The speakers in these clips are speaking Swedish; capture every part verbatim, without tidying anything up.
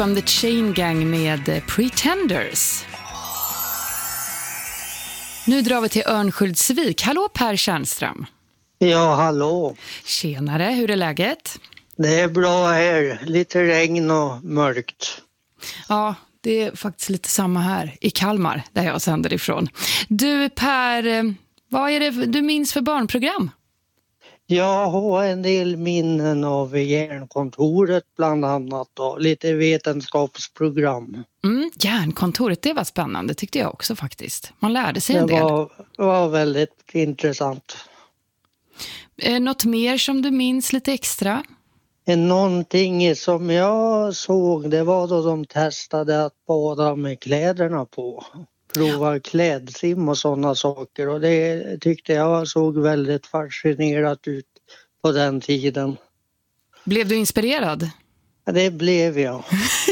From the Chain Gang med Pretenders. Nu drar vi till Örnsköldsvik. Hallå Per Tjärnström. Ja, hallå. Tjenare, hur är läget? Det är bra här. Lite regn och mörkt. Ja, det är faktiskt lite samma här i Kalmar, där jag sänder ifrån. Du Per, vad är det du minns för barnprogram? Jag har en del minnen av Järnkontoret bland annat och lite vetenskapsprogram. Mm, Järnkontoret, det var spännande tyckte jag också faktiskt. Man lärde sig en det del. Det var, var väldigt intressant. Eh, något mer som du minns lite extra? Någonting som jag såg, det var då de testade att bada med kläderna på. Prova klädsim och sådana saker, och det tyckte jag såg väldigt fascinerat ut på den tiden. Blev du inspirerad? Ja, det blev jag.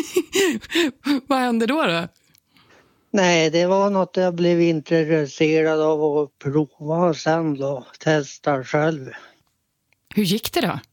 Vad hände då då? Nej, det var något jag blev intresserad av att prova och sen då testa själv. Hur gick det då?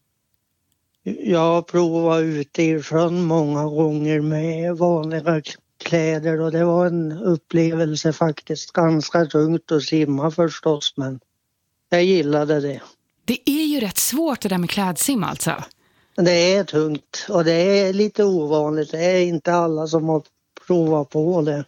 Jag provade ute i sjön många gånger med vanliga kläder och det var en upplevelse faktiskt. Ganska tungt att simma förstås, men jag gillade det. Det är ju rätt svårt det där med klädsim alltså. Det är tungt och det är lite ovanligt. Det är inte alla som har provat på det.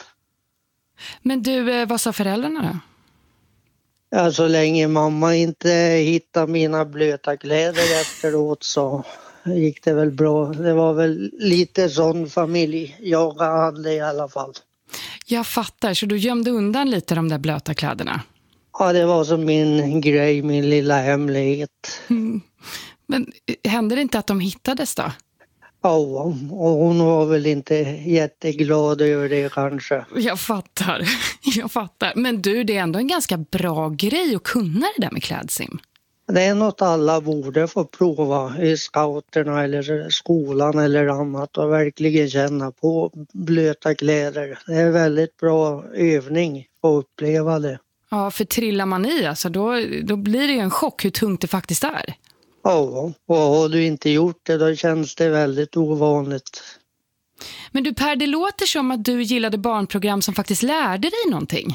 Men du, vad sa föräldrarna då? Ja, så länge mamma inte hittade mina blöta kläder efteråt så gick det väl bra. Det var väl lite sån familj jag hade i alla fall. Jag fattar, så du gömde undan lite de där blöta kläderna? Ja, det var som min grej, min lilla hemlighet. Mm. Men hände det inte att de hittades då? Ja, och hon var väl inte jätteglad över det kanske. Jag fattar, jag fattar. Men du, det är ändå en ganska bra grej att kunna det där med klädsim. Det är något alla borde få prova i scouterna eller skolan eller annat och verkligen känna på blöta kläder. Det är väldigt bra övning att uppleva det. Ja, för trillar man i alltså, då, då blir det ju en chock hur tungt det faktiskt är. Ja, och har du inte gjort det då känns det väldigt ovanligt. Men du Per, det låter som att du gillade barnprogram som faktiskt lärde dig någonting.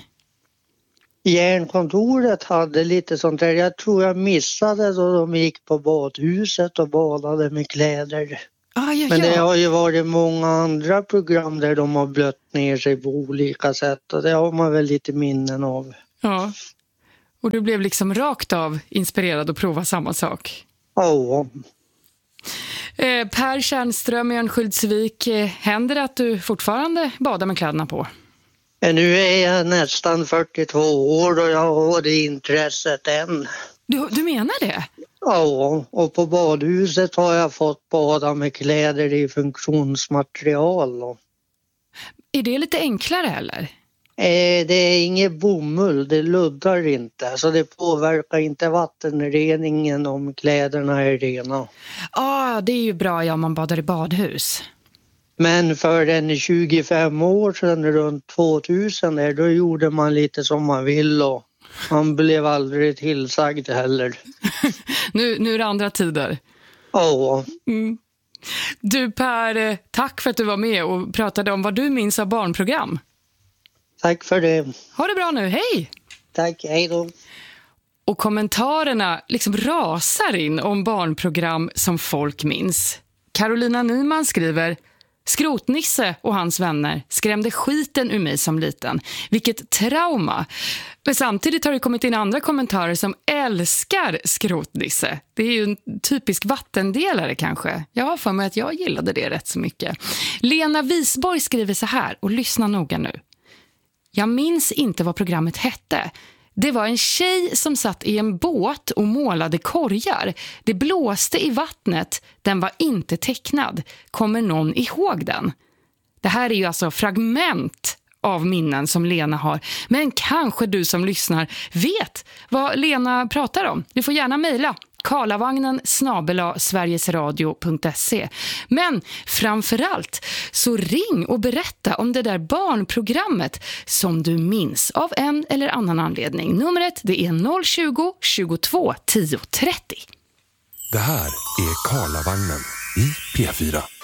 Järnkontoret hade lite sånt där. Jag tror jag missade då de gick på badhuset och badade med kläder. Ah, ja, Men det ja. har ju varit många andra program där de har blött ner sig på olika sätt och det har man väl lite minnen av. Ja, och du blev liksom rakt av inspirerad att prova samma sak. Ja. Eh, Per Tjärnström i Örnsköldsvik, eh, händer det att du fortfarande badar med kläderna på? Nu är jag nästan fyrtiotvå år och jag har det intresset än. Du, du menar det? Ja, och på badhuset har jag fått bada med kläder i funktionsmaterial. Och... Är det lite enklare eller? Eh, det är inget bomull, det luddar inte. Så det påverkar inte vattenreningen om kläderna är rena. Ja, ah, det är ju bra ja, om man badar i badhus. Men för en tjugofem år sedan, runt tvåtusen, där, då gjorde man lite som man vill och man blev aldrig tillsagd heller. nu, nu är det andra tider. Ja. Mm. Du Per, tack för att du var med och pratade om vad du minns av barnprogram. Tack för det. Ha det bra nu, hej! Tack, hej då. Och kommentarerna liksom rasar in om barnprogram som folk minns. Carolina Nyman skriver: Skrotnisse och hans vänner skrämde skiten ur mig som liten. Vilket trauma. Men samtidigt har det kommit in andra kommentarer som älskar Skrotnisse. Det är ju en typisk vattendelare kanske. Jag har för mig att jag gillade det rätt så mycket. Lena Wisborg skriver så här, och lyssna noga nu. Jag minns inte vad programmet hette. Det var en tjej som satt i en båt och målade korgar. Det blåste i vattnet. Den var inte tecknad. Kommer någon ihåg den? Det här är ju alltså fragment av minnen som Lena har. Men kanske du som lyssnar vet vad Lena pratar om. Du får gärna mejla karlavagnen snabel-a sverigesradio punkt se. Men framförallt så ring och berätta om det där barnprogrammet som du minns av en eller annan anledning. Numret det är noll tjugo, tjugotvå, tio trettio. Det här är Karlavagnen i P fyra.